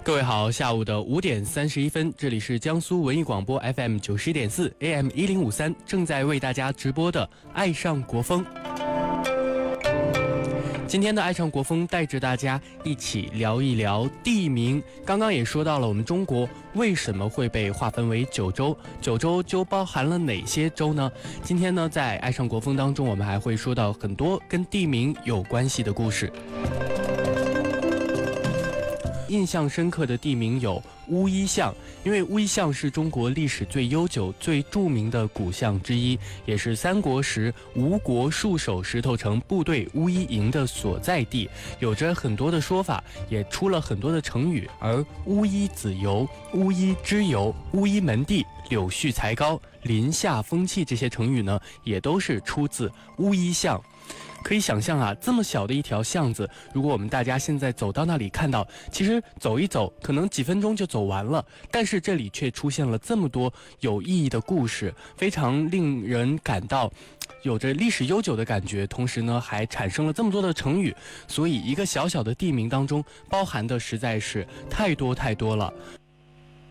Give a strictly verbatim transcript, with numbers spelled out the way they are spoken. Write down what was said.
各位好，下午的五点三十一分，这里是江苏文艺广播 F M 九十一点四 A M 一零五三，正在为大家直播的《爱上国风》。今天的《爱上国风》带着大家一起聊一聊地名。刚刚也说到了，我们中国为什么会被划分为九州？九州就包含了哪些州呢？今天呢，在《爱上国风》当中，我们还会说到很多跟地名有关系的故事。印象深刻的地名有乌衣巷，因为乌衣巷是中国历史最悠久、最著名的古巷之一，也是三国时吴国戍守石头城部队乌衣营的所在地，有着很多的说法，也出了很多的成语。而乌衣子油、乌衣之油、乌衣门第、柳絮才高、林下风气这些成语呢，也都是出自乌衣巷。可以想象啊，这么小的一条巷子，如果我们大家现在走到那里看到，其实走一走可能几分钟就走完了，但是这里却出现了这么多有意义的故事，非常令人感到有着历史悠久的感觉，同时呢还产生了这么多的成语，所以一个小小的地名当中包含的实在是太多太多了。